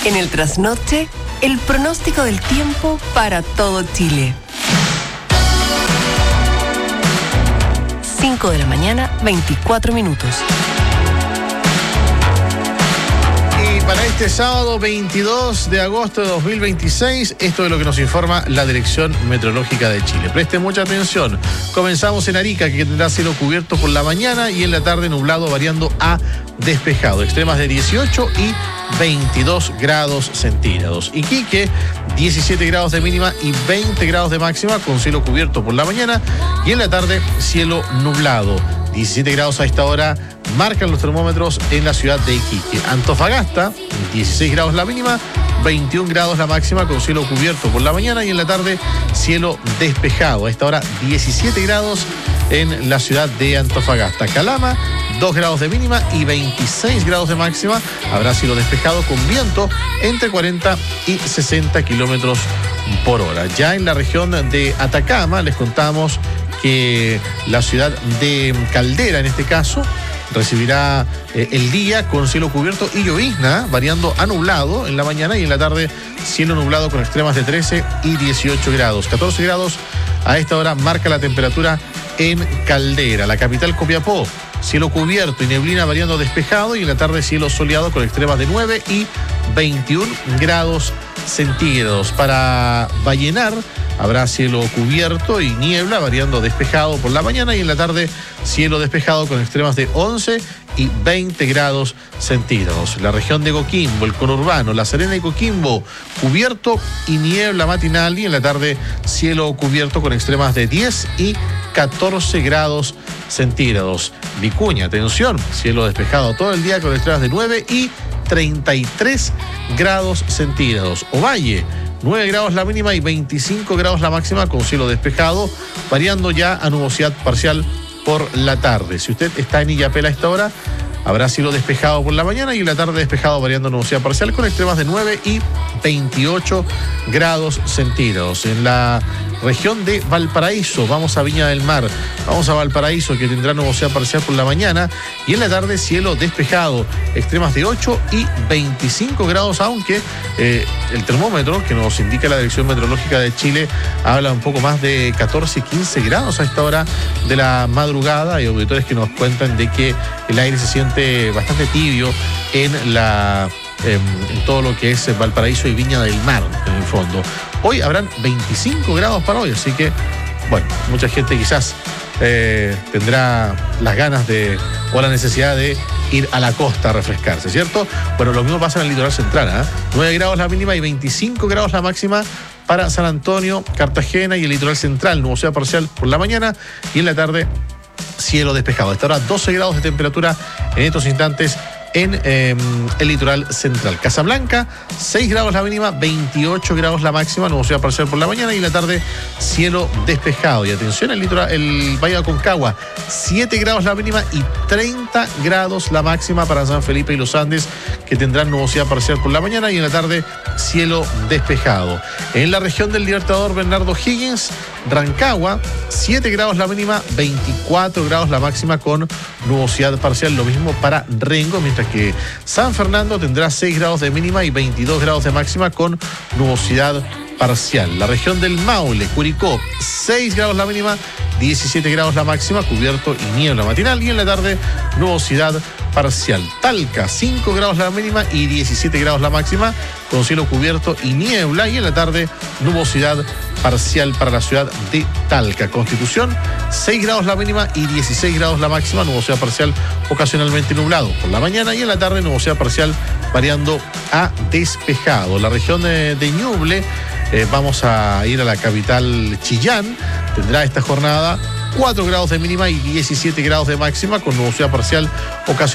En el trasnoche, el pronóstico del tiempo para todo Chile. 5 de la mañana, 24 minutos. Y para este sábado 22 de agosto de 2026, esto es lo que nos informa la Dirección Meteorológica de Chile. Preste mucha atención. Comenzamos en Arica, que tendrá cielo cubierto por la mañana y en la tarde nublado variando a despejado. Extremas de 18 y 22 grados centígrados. Iquique, 17 grados de mínima y 20 grados de máxima con cielo cubierto por la mañana y en la tarde cielo nublado. 17 grados a esta hora marcan los termómetros en la ciudad de Iquique. Antofagasta, 16 grados la mínima, 21 grados la máxima con cielo cubierto por la mañana y en la tarde cielo despejado. A esta hora 17 grados en la ciudad de Antofagasta. Calama, 2 grados de mínima y 26 grados de máxima. Habrá cielo despejado con viento entre 40 y 60 kilómetros por hora. Ya en la región de Atacama les contamos que la ciudad de Caldera, en este caso, recibirá el día con cielo cubierto y llovizna, variando a nublado en la mañana y en la tarde cielo nublado con extremas de 13 y 18 grados. 14 grados a esta hora marca la temperatura en Caldera. La capital Copiapó, cielo cubierto y neblina variando despejado y en la tarde cielo soleado con extremas de 9 y 21 grados centígrados. Para Vallenar habrá cielo cubierto y niebla variando despejado por la mañana y en la tarde cielo despejado con extremas de 11 y 20 grados centígrados. La región de Coquimbo, el conurbano, La Serena y Coquimbo, cubierto y niebla matinal y en la tarde cielo cubierto con extremas de 10 y 14 grados centígrados. Vicuña, atención, cielo despejado todo el día con extremas de 9 y 33 grados centígrados. Ovalle, 9 grados la mínima y 25 grados la máxima con cielo despejado, variando ya a nubosidad parcial por la tarde. Si usted está en Illapel a esta hora, habrá cielo despejado por la mañana y en la tarde despejado variando a nubosidad parcial con extremas de 9 y 28 grados centígrados. En la región de Valparaíso, vamos a Viña del Mar, vamos a Valparaíso que tendrá nubosidad parcial por la mañana y en la tarde cielo despejado, extremas de 8 y 25 grados, aunque el termómetro que nos indica la Dirección Meteorológica de Chile habla un poco más de 14 y 15 grados a esta hora de la madrugada. Hay auditores que nos cuentan de que el aire se siente bastante tibio en todo lo que es Valparaíso y Viña del Mar, en el fondo. Hoy habrán 25 grados para hoy, así que, bueno, mucha gente quizás tendrá las ganas o la necesidad de ir a la costa a refrescarse, ¿cierto? Bueno, lo mismo pasa en el litoral central, ¿eh? 9 grados la mínima y 25 grados la máxima para San Antonio, Cartagena y el litoral central, nubosidad parcial por la mañana y en la tarde cielo despejado. Hasta ahora 12 grados de temperatura en estos instantes en el litoral central. Casablanca, 6 grados la mínima, 28 grados la máxima, nubosidad parcial por la mañana y en la tarde cielo despejado. Y atención, el Valle de Aconcagua, 7 grados la mínima y 30 grados la máxima para San Felipe y los Andes, que tendrán nubosidad parcial por la mañana y en la tarde cielo despejado. En la región del Libertador Bernardo Higgins, Rancagua, 7 grados la mínima, 24 grados la máxima con nubosidad parcial, lo mismo para Rengo, mientras que San Fernando tendrá 6 grados de mínima y 22 grados de máxima con nubosidad parcial. La región del Maule, Curicó, 6 grados la mínima, 17 grados la máxima, cubierto y niebla matinal y en la tarde nubosidad parcial. Talca, 5 grados la mínima y 17 grados la máxima, con cielo cubierto y niebla y en la tarde nubosidad parcial para la ciudad de Talca. Constitución, 6 grados la mínima y 16 grados la máxima, nubosidad parcial ocasionalmente nublado por la mañana y en la tarde nubosidad parcial variando a despejado. La región de Ñuble, vamos a ir a la capital Chillán, tendrá esta jornada 4 grados de mínima y 17 grados de máxima con nubosidad parcial ocasional